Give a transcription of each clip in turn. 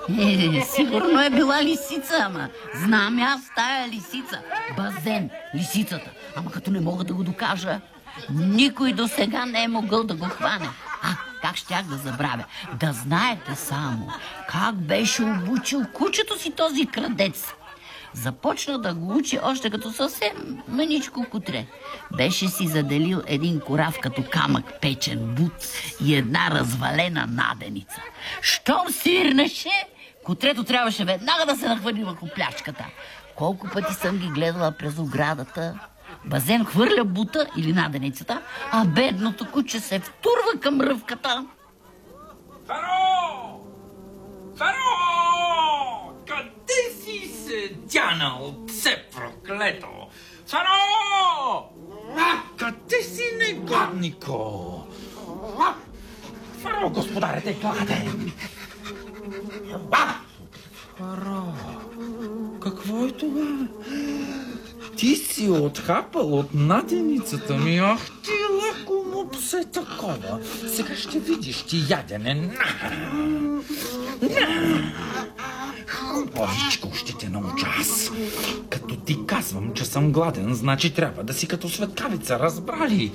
Сигурно е била лисица, ама знам аз тая лисица. Базен, лисицата. Ама като не мога да го докажа, никой до сега не е могъл да го хване. Как щях да забравя? Да знаете само как беше обучил кучето си този крадец. Започна да го учи още като съвсем мъничко кутре. Беше си заделил един корав като камък печен бут и една развалена наденица. Щом сирнеше, кутрето трябваше веднага да се нахвърли върху плячката. Колко пъти съм ги гледала през оградата. Базен хвърля бута или наденицата, а бедното куче се втурва към ръвката. Фаро! Фаро! Къде си се дянал, псе проклето? Фаро! Къде си, негоднико? Фаро, господарете, кладе! Фаро, какво е това? Ти си отхапал от наденицата ми. Ах ти, леко му псе такова. Сега ще видиш ти ядене. Хубавичко ще те науча аз. Като ти казвам, че съм гладен, значи трябва да си като светкавица, разбрали?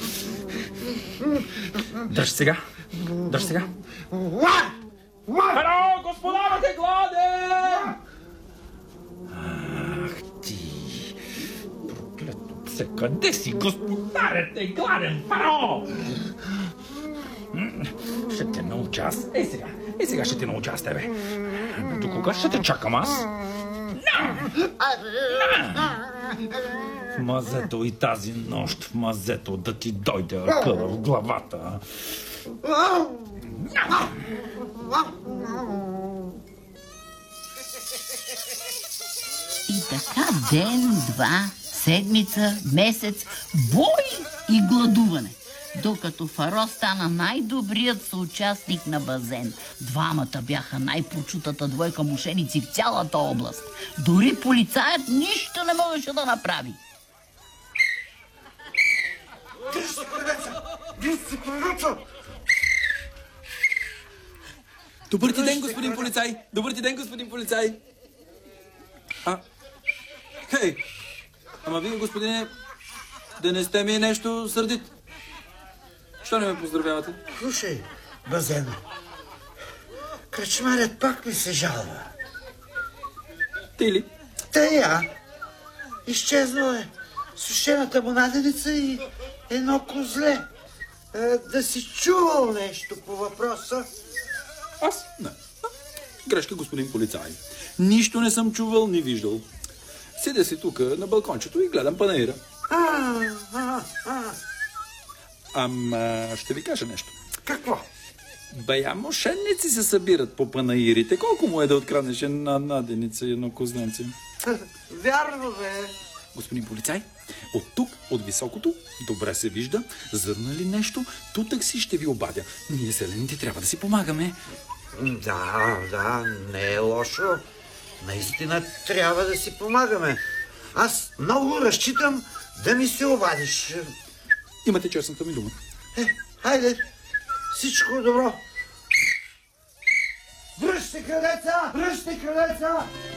Дръж сега. Дръж сега. Харо, господарът е гладен! Ах ти... проклето псе, къде си? Господарят е гладен, Фаро! Ще те науча аз. Сега ще те науча аз тебе. До кога ще те чакам аз? В мазето и тази нощ, в мазето да ти дойде ръка в главата. И така ден, два, седмица, месец, бой и гладуване. Докато Фаро стана най-добрият съучастник на Базен. Двамата бяха най-прочутата двойка мошеници в цялата област. Дори полицаят нищо не можеше да направи. Добър ти ден, господин полицай! Добър ти ден, господин полицай! Хей! Ама вие, господине, да не сте ми нещо сърдит. Що не ме поздравявате? Слушай, Базен, кръчмарят пак ми се жалва. Ти ли? Тея. Изчезнал е сушената му наденица и едно козле. Да си чувал нещо по въпроса? Аз? Не. Грешка, господин полицай. Нищо не съм чувал ни виждал. Седя си тук на балкончето и гледам панаира. Ама ще ви кажа нещо. Какво? Бая мошенници се събират по панаирите. Колко му е да откраднеш една наденица и едно козленце? Вярно, бе. Господин полицай, от тук, от високото, добре се вижда, зърна ли нещо, тутък си ще ви обадя. Ние зелените трябва да си помагаме. Да, не е лошо. Наистина трябва да си помагаме. Аз много разчитам да ми се обадиш. Имате честната ми дума. Хайде, всичко добро. Връщай, крадеца! Връщай, крадеца!